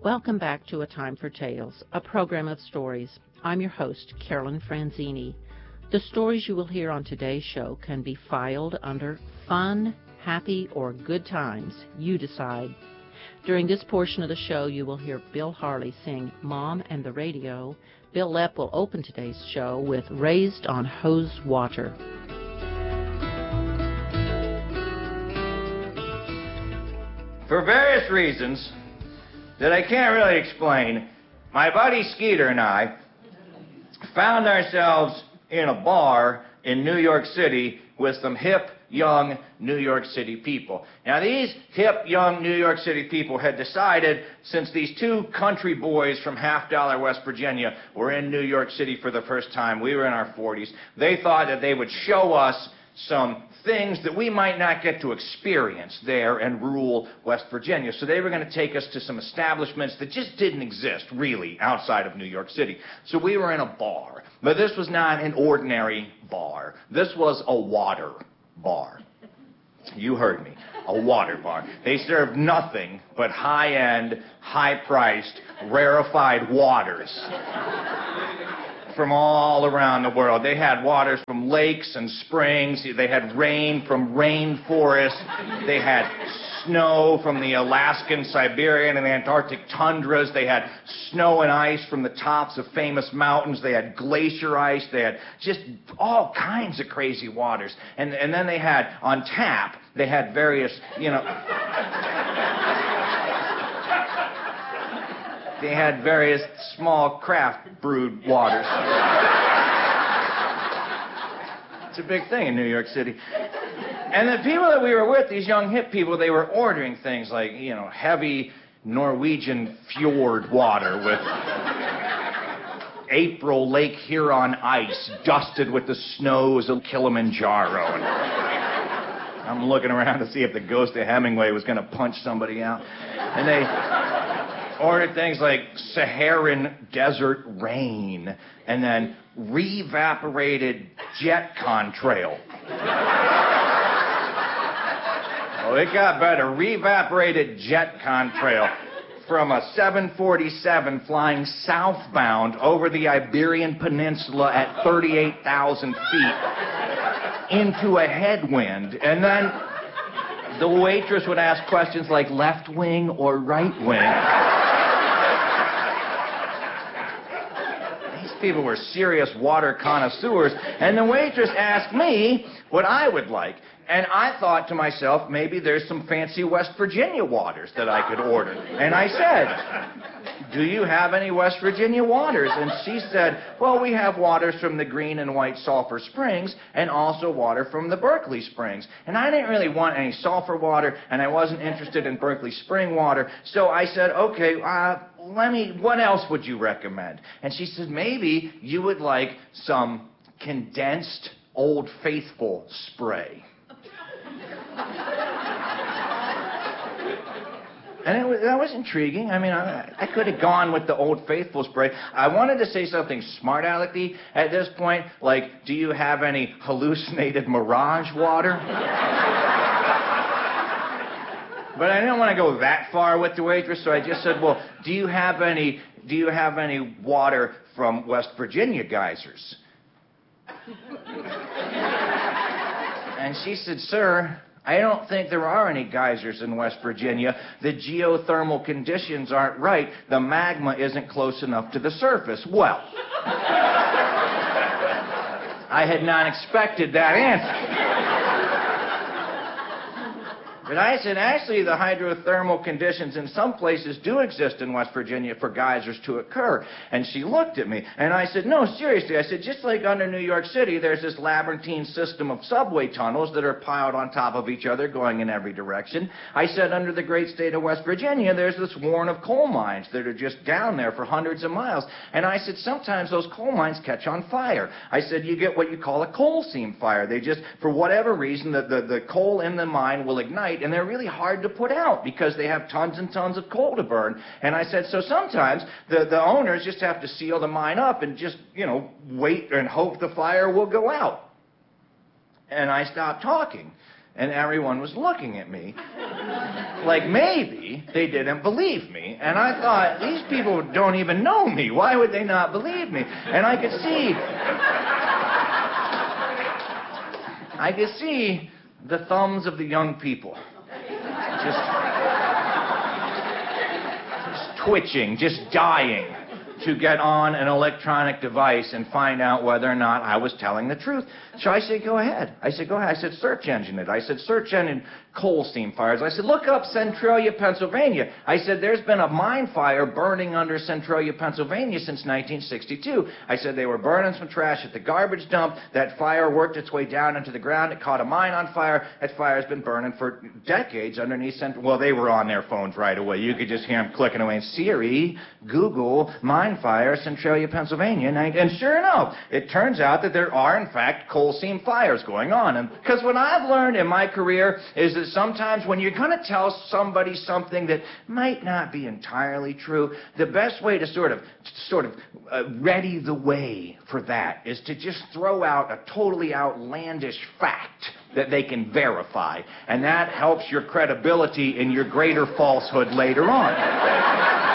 Welcome back to A Time for Tales, a program of stories. I'm your host, Carolyn Franzini. The stories you will hear on today's show can be filed under fun, happy, or good times. You decide. During this portion of the show, you will hear Bill Harley sing Mom and the Radio. Bill Lepp will open today's show with Raised on Hose Water. For various reasons that I can't really explain, my buddy Skeeter and I found ourselves in a bar in New York City with some hip, young New York City people. Now, these hip, young New York City people had decided, since these two country boys from Half Dollar, West Virginia, were in New York City for the first time, we were in our 40s, they thought that they would show us some things that we might not get to experience there in rural West Virginia. So they were going to take us to some establishments that just didn't exist, really, outside of New York City. So we were in a bar. But this was not an ordinary bar. This was a water bar. You heard me. A water bar. They served nothing but high-end, high-priced, rarefied waters from all around the world. They had waters from lakes and springs. They had rain from rainforests. They had snow from the Alaskan, Siberian, and Antarctic tundras. They had snow and ice from the tops of famous mountains. They had glacier ice. They had just all kinds of crazy waters. And then they had, on tap, they had various, they had various small craft brewed waters. It's a big thing in New York City. And the people that we were with, these young hip people, they were ordering things like, heavy Norwegian fjord water with April Lake Huron ice dusted with the snows of Kilimanjaro. And I'm looking around to see if the ghost of Hemingway was going to punch somebody out. And they ordered things like Saharan desert rain and then re-evaporated jet contrail. Oh, it got better. Re-evaporated jet contrail from a 747 flying southbound over the Iberian Peninsula at 38,000 feet into a headwind. And then the waitress would ask questions like left wing or right wing. People were serious water connoisseurs, and the waitress asked me what I would like. And I thought to myself, maybe there's some fancy West Virginia waters that I could order. And I said, do you have any West Virginia waters? And she said, well, we have waters from the Green and White Sulphur Springs and also water from the Berkeley Springs. And I didn't really want any sulfur water, and I wasn't interested in Berkeley Spring water. So I said, okay, what else would you recommend? And she said, maybe you would like some condensed Old Faithful spray. And that was intriguing. I mean, I could have gone with the Old Faithful spray. I wanted to say something smart alecky at this point, like, do you have any hallucinated mirage water? But I didn't want to go that far with the waitress, so I just said, well, do you have any water from West Virginia geysers? And she said, sir, I don't think there are any geysers in West Virginia. The geothermal conditions aren't right. The magma isn't close enough to the surface. Well, I had not expected that answer. But I said, actually, the hydrothermal conditions in some places do exist in West Virginia for geysers to occur. And she looked at me, and I said, no, seriously. I said, just like under New York City, there's this labyrinthine system of subway tunnels that are piled on top of each other going in every direction. I said, under the great state of West Virginia, there's this warren of coal mines that are just down there for hundreds of miles. And I said, sometimes those coal mines catch on fire. I said, you get what you call a coal seam fire. They just, for whatever reason, the coal in the mine will ignite, and they're really hard to put out because they have tons and tons of coal to burn. And I said, so sometimes the owners just have to seal the mine up and just, wait and hope the fire will go out. And I stopped talking, and everyone was looking at me like maybe they didn't believe me. me. And I thought, these people don't even know me. Why would they not believe me? And I could see the thumbs of the young people just twitching, just dying to get on an electronic device and find out whether or not I was telling the truth. So I said, go ahead. I said, search engine it. I said, search engine coal seam fires. I said, look up Centralia, Pennsylvania. I said, there's been a mine fire burning under Centralia, Pennsylvania since 1962. I said, they were burning some trash at the garbage dump. That fire worked its way down into the ground. It caught a mine on fire. That fire has been burning for decades underneath Central. Well, they were on their phones right away. You could just hear them clicking away. Siri, Google, mine fire, Centralia, Pennsylvania. And sure enough, it turns out that there are, in fact, coal seam fires going on. And because what I've learned in my career is that sometimes when you're going to tell somebody something that might not be entirely true, the best way to sort of ready the way for that is to just throw out a totally outlandish fact that they can verify. And that helps your credibility in your greater falsehood later on.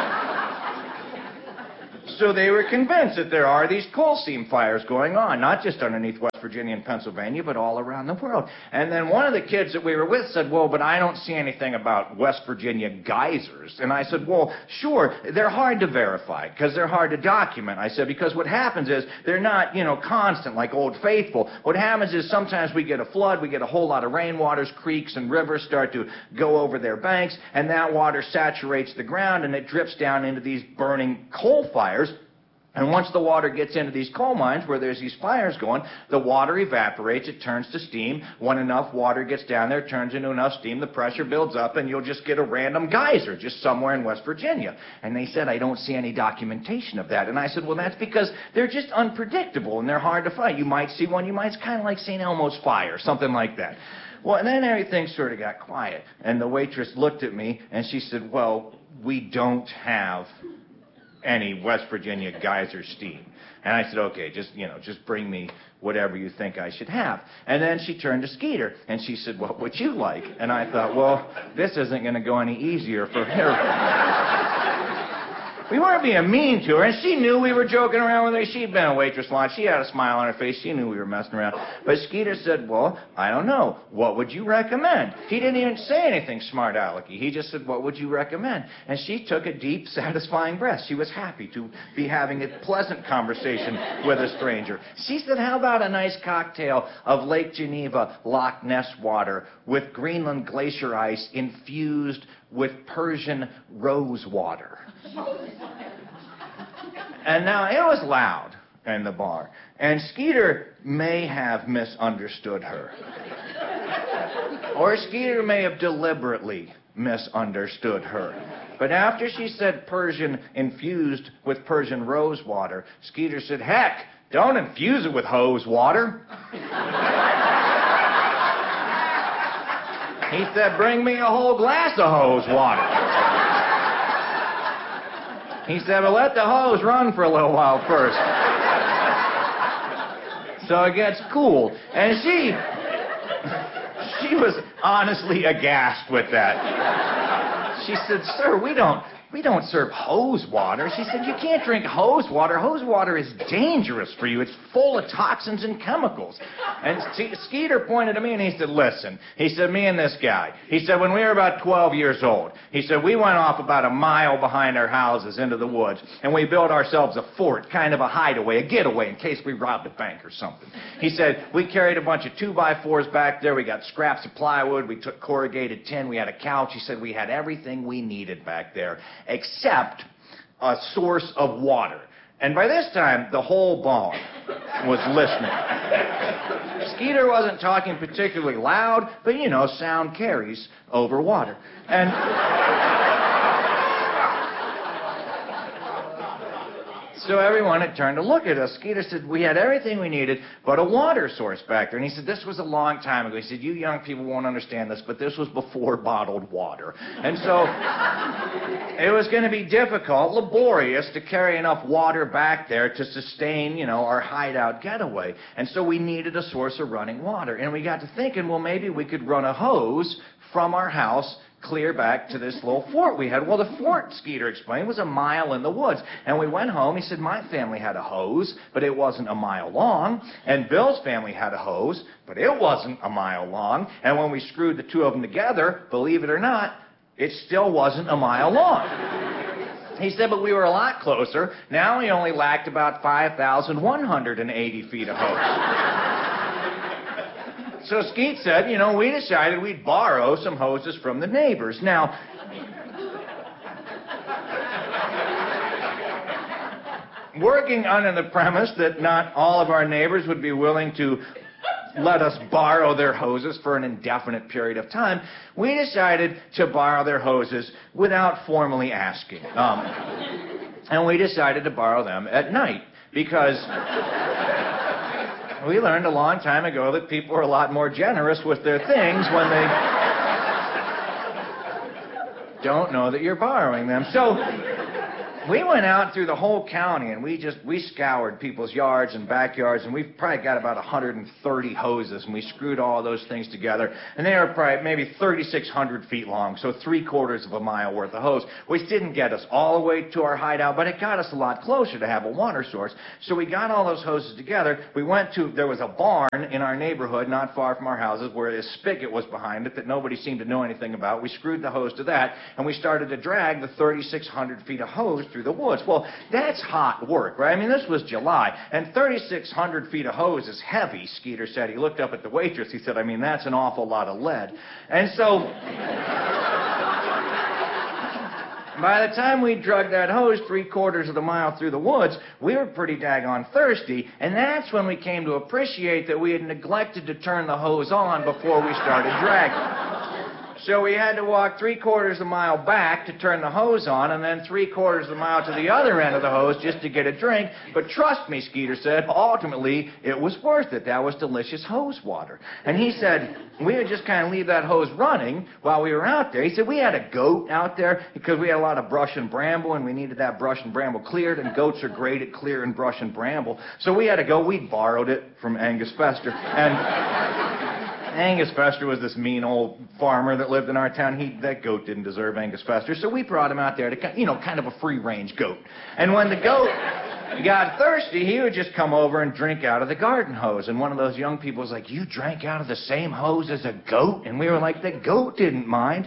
So they were convinced that there are these coal seam fires going on, not just underneath West Virginia and Pennsylvania, but all around the world. And then one of the kids that we were with said, well, but I don't see anything about West Virginia geysers. And I said, well, sure, they're hard to verify because they're hard to document. I said, because what happens is they're not, constant like Old Faithful. What happens is sometimes we get a flood, we get a whole lot of rainwaters, creeks and rivers start to go over their banks, and that water saturates the ground and it drips down into these burning coal fires. And once the water gets into these coal mines where there's these fires going, the water evaporates, it turns to steam. When enough water gets down there, it turns into enough steam, the pressure builds up, and you'll just get a random geyser just somewhere in West Virginia. And they said, I don't see any documentation of that. And I said, well, that's because they're just unpredictable and they're hard to find. You might see one, it's kind of like St. Elmo's fire, something like that. Well, and then everything sort of got quiet. And the waitress looked at me and she said, well, we don't have any West Virginia geyser steam. And I said, okay, just bring me whatever you think I should have. And then she turned to Skeeter, and she said, what would you like? And I thought, well, this isn't going to go any easier for her. We weren't being mean to her, and she knew we were joking around with her. She'd been a waitress once. She had a smile on her face. She knew we were messing around. But Skeeter said, well, I don't know. What would you recommend? He didn't even say anything smart alecky. He just said, what would you recommend? And she took a deep, satisfying breath. She was happy to be having a pleasant conversation with a stranger. She said, how about a nice cocktail of Lake Geneva Loch Ness water with Greenland glacier ice infused with Persian rose water? And now, it was loud in the bar, and Skeeter may have misunderstood her. Or Skeeter may have deliberately misunderstood her. But after she said Persian infused with Persian rose water, Skeeter said, heck, don't infuse it with hose water. He said, bring me a whole glass of hose water. He said, well, let the hose run for a little while first. So it gets cool. And she was honestly aghast with that. She said, sir, we don't serve hose water. She said, you can't drink hose water. Hose water is dangerous for you. It's full of toxins and chemicals. And Skeeter pointed to me and he said, listen. He said, me and this guy. He said, when we were about 12 years old, he said, we went off about a mile behind our houses into the woods, and we built ourselves a fort, kind of a hideaway, a getaway in case we robbed a bank or something. He said, we carried a bunch of 2x4s back there. We got scraps of plywood. We took corrugated tin. We had a couch. He said, we had everything we needed back there, except a source of water. And by this time, the whole bar was listening. Skeeter wasn't talking particularly loud, but, sound carries over water. And so everyone had turned to look at us. Skeeter said, we had everything we needed but a water source back there. And he said, this was a long time ago. He said, you young people won't understand this, but this was before bottled water. And so it was going to be difficult, laborious, to carry enough water back there to sustain, our hideout getaway. And so we needed a source of running water. And we got to thinking, well, maybe we could run a hose from our house clear back to this little fort we had. Well, the fort, Skeeter explained, was a mile in the woods. And we went home. He said, my family had a hose, but it wasn't a mile long. And Bill's family had a hose, but it wasn't a mile long. And when we screwed the two of them together, believe it or not, it still wasn't a mile long. He said, but we were a lot closer. Now we only lacked about 5,180 feet of hose. So Skeet said, we decided we'd borrow some hoses from the neighbors. Now, working under the premise that not all of our neighbors would be willing to let us borrow their hoses for an indefinite period of time, we decided to borrow their hoses without formally asking. And we decided to borrow them at night because we learned a long time ago that people are a lot more generous with their things when they don't know that you're borrowing them. So we went out through the whole county and we scoured people's yards and backyards, and we've probably got about 130 hoses, and we screwed all those things together, and they were probably maybe 3,600 feet long, so 3/4 of a mile worth of hose, which didn't get us all the way to our hideout, but it got us a lot closer to have a water source. So we got all those hoses together. We went to, there was a barn in our neighborhood not far from our houses where a spigot was behind it that nobody seemed to know anything about. We screwed the hose to that, and we started to drag the 3,600 feet of hose through the woods. Well, that's hot work, right? I mean, this was July, and 3,600 feet of hose is heavy, Skeeter said. He looked up at the waitress. He said, I mean, that's an awful lot of lead. And so, by the time we drug that hose 3/4 of the mile through the woods, we were pretty daggone thirsty, and that's when we came to appreciate that we had neglected to turn the hose on before we started dragging. So we had to walk 3/4 of the mile back to turn the hose on, and then 3/4 of the mile to the other end of the hose just to get a drink. But trust me, Skeeter said, ultimately it was worth it. That was delicious hose water. And he said, we would just kind of leave that hose running while we were out there. He said, we had a goat out there because we had a lot of brush and bramble, and we needed that brush and bramble cleared, and goats are great at clearing brush and bramble. So we had a goat. We'd borrowed it from Angus Fester. And Angus Fester was this mean old farmer that lived in our town. That goat didn't deserve Angus Fester, so we brought him out there to, kind of a free-range goat. And when the goat got thirsty, he would just come over and drink out of the garden hose. And one of those young people was like, you drank out of the same hose as a goat? And we were like, the goat didn't mind.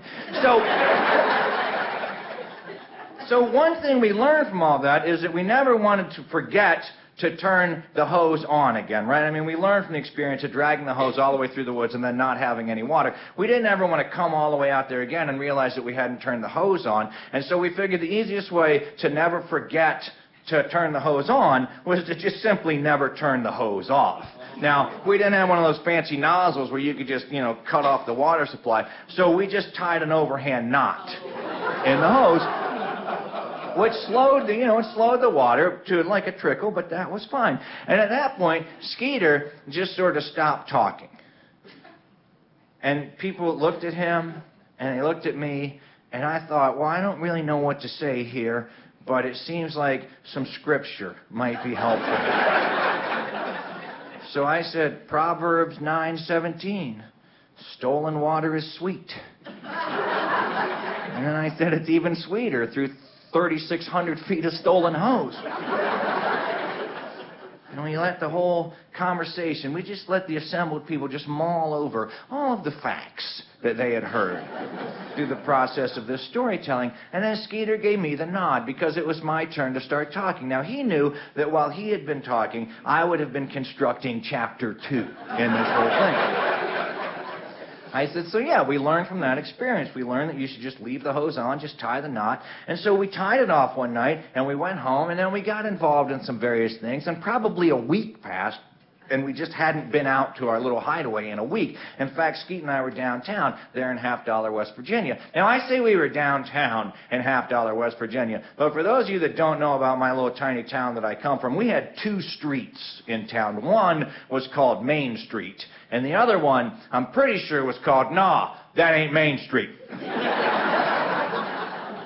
So one thing we learned from all that is that we never wanted to forget to turn the hose on again, right? I mean, we learned from the experience of dragging the hose all the way through the woods and then not having any water. We didn't ever want to come all the way out there again and realize that we hadn't turned the hose on. And so we figured the easiest way to never forget to turn the hose on was to just simply never turn the hose off. Now, we didn't have one of those fancy nozzles where you could just, cut off the water supply. So we just tied an overhand knot in the hose, which slowed the water to like a trickle, but that was fine. And at that point, Skeeter just sort of stopped talking. And people looked at him, and they looked at me, and I thought, well, I don't really know what to say here, but it seems like some scripture might be helpful. So I said, Proverbs 9:17, stolen water is sweet. And then I said, it's even sweeter through 3,600 feet of stolen hose. And we let the whole conversation, we just let the assembled people just mull over all of the facts that they had heard through the process of this storytelling. And then Skeeter gave me the nod because it was my turn to start talking. Now, he knew that while he had been talking, I would have been constructing chapter 2 in this whole thing. I said, so yeah, we learned from that experience. We learned that you should just leave the hose on, just tie the knot. And so we tied it off one night, and we went home, and then we got involved in some various things, and probably a week passed, and we just hadn't been out to our little hideaway in a week. In fact, Skeet and I were downtown there in Half Dollar, West Virginia. Now, I say we were downtown in Half Dollar, West Virginia, but for those of you that don't know about my little tiny town that I come from, we had 2 streets in town. One was called Main Street, and the other one, I'm pretty sure, was called, nah, that ain't Main Street.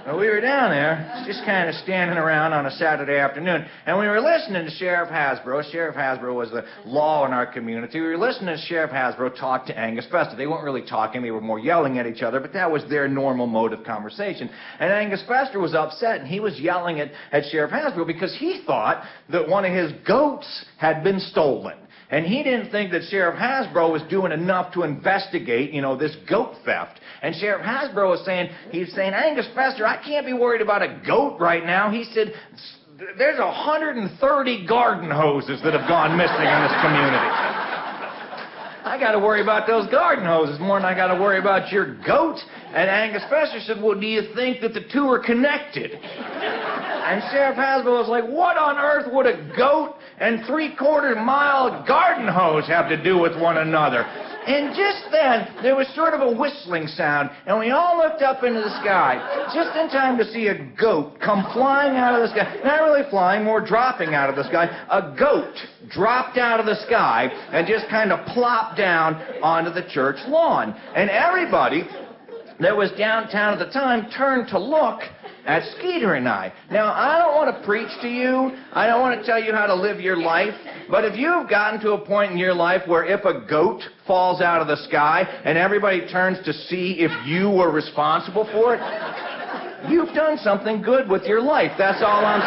Well, we were down there, just kind of standing around on a Saturday afternoon, and we were listening to Sheriff Hasbro. Sheriff Hasbro was the law in our community. We were listening to Sheriff Hasbro talk to Angus Fester. They weren't really talking, they were more yelling at each other, but that was their normal mode of conversation. And Angus Fester was upset, and he was yelling at Sheriff Hasbro because he thought that one of his goats had been stolen. And he didn't think that Sheriff Hasbro was doing enough to investigate, this goat theft. And Sheriff Hasbro was saying, Angus Fester, I can't be worried about a goat right now. He said, there's 130 garden hoses that have gone missing in this community. I got to worry about those garden hoses more than I got to worry about your goat. And Angus Fester said, well, do you think that the two are connected? And Sheriff Hasbro was like, what on earth would a goat and 3/4-mile garden hose have to do with one another? And just then, there was sort of a whistling sound, and we all looked up into the sky, just in time to see a goat come flying out of the sky. Not really flying, more dropping out of the sky. A goat dropped out of the sky and just kind of plopped down onto the church lawn. And everybody that was downtown at the time turned to look at Skeeter and I. Now, I don't want to preach to you. I don't want to tell you how to live your life. But if you've gotten to a point in your life where if a goat falls out of the sky and everybody turns to see if you were responsible for it, you've done something good with your life. That's all I'm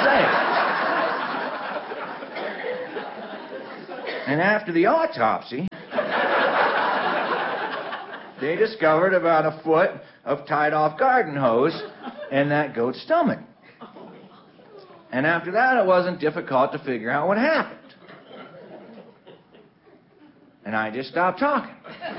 saying. And after the autopsy, they discovered about a foot of tied-off garden hose in that goat's stomach. And after that, it wasn't difficult to figure out what happened. And I just stopped talking.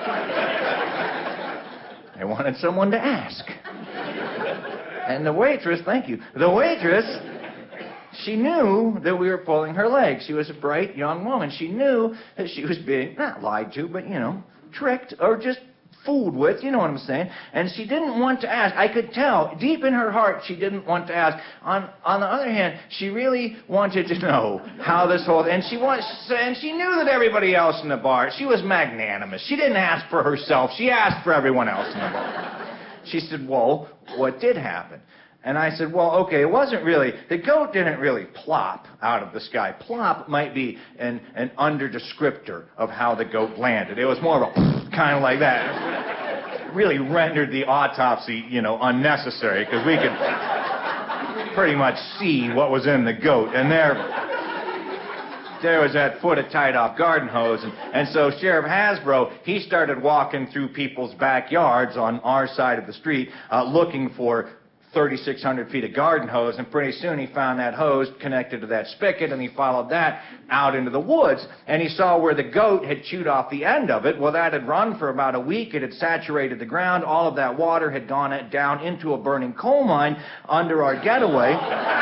I wanted someone to ask. And the waitress, thank you, the waitress, she knew that we were pulling her leg. She was a bright young woman. She knew that she was being, not lied to, but, tricked or just fooled with, you know what I'm saying? And she didn't want to ask. I could tell, deep in her heart, she didn't want to ask. On the other hand, she really wanted to know how this whole, and she knew that everybody else in the bar, she was magnanimous. She didn't ask for herself. She asked for everyone else in the bar. She said, well, what did happen? And I said, well, okay, it wasn't really, the goat didn't really plop out of the sky. Plop might be an under-descriptor of how the goat landed. It was more of a kind of like that. It really rendered the autopsy, unnecessary, because we could pretty much see what was in the goat. And there was that foot of tied-off garden hose. And so Sheriff Hasbro, he started walking through people's backyards on our side of the street, looking for 3,600 feet of garden hose, and pretty soon he found that hose connected to that spigot, and he followed that out into the woods, and he saw where the goat had chewed off the end of it. Well, that had run for about a week. It had saturated the ground. All of that water had gone down into a burning coal mine under our getaway.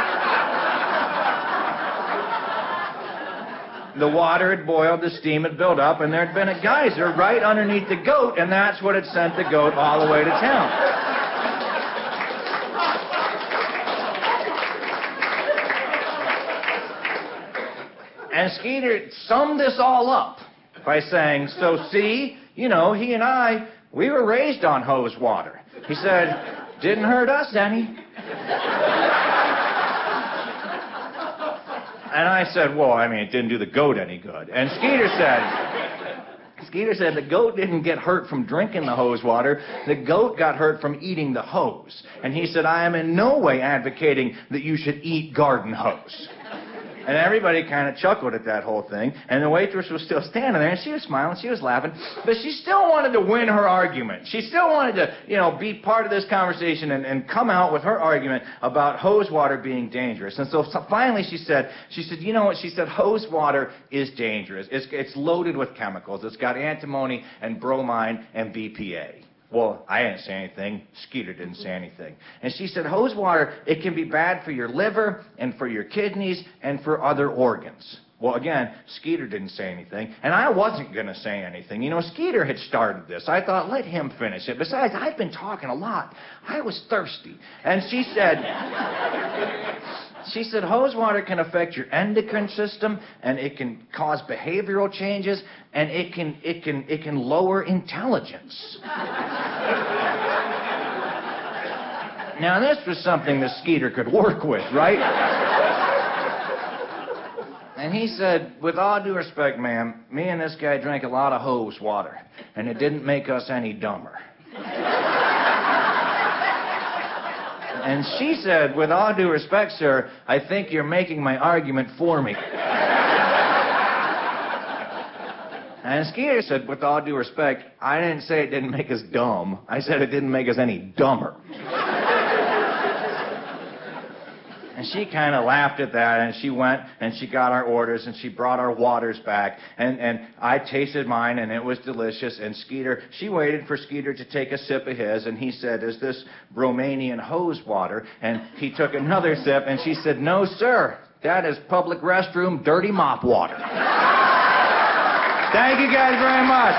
The water had boiled, the steam had built up, and there had been a geyser right underneath the goat, and that's what had sent the goat all the way to town. And Skeeter summed this all up by saying, so see, he and I, we were raised on hose water. He said, didn't hurt us any. And I said, well, it didn't do the goat any good. And Skeeter said the goat didn't get hurt from drinking the hose water. The goat got hurt from eating the hose. And he said, I am in no way advocating that you should eat garden hose. And everybody kind of chuckled at that whole thing. And the waitress was still standing there, and she was smiling, she was laughing. But she still wanted to win her argument. She still wanted to, be part of this conversation and come out with her argument about hose water being dangerous. And so finally she said, you know what? She said, hose water is dangerous. It's loaded with chemicals. It's got antimony and bromine and BPA. Well, I didn't say anything. Skeeter didn't say anything. And she said, hose water, it can be bad for your liver and for your kidneys and for other organs. Well, again, Skeeter didn't say anything, and I wasn't going to say anything. Skeeter had started this. I thought, let him finish it. Besides, I've been talking a lot. I was thirsty. And she said, hose water can affect your endocrine system, and it can cause behavioral changes, and it can lower intelligence. Now, this was something the Skeeter could work with, right? And he said, with all due respect, ma'am, me and this guy drank a lot of hose water, and it didn't make us any dumber. And she said, with all due respect, sir, I think you're making my argument for me. And Skeeter said, with all due respect, I didn't say it didn't make us dumb. I said it didn't make us any dumber. And she kind of laughed at that, and she went and she got our orders, and she brought our waters back, and I tasted mine, and it was delicious, and Skeeter, she waited for Skeeter to take a sip of his, and he said, is this Romanian hose water? And he took another sip, and she said, no, sir, that is public restroom dirty mop water. Thank you guys very much.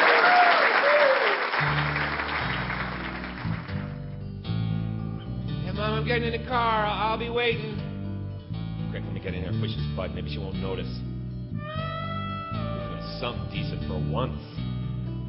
Mom, I'm getting in the car. I'll be waiting. Quick, let me get in there and push this button. Maybe she won't notice. Something decent for once.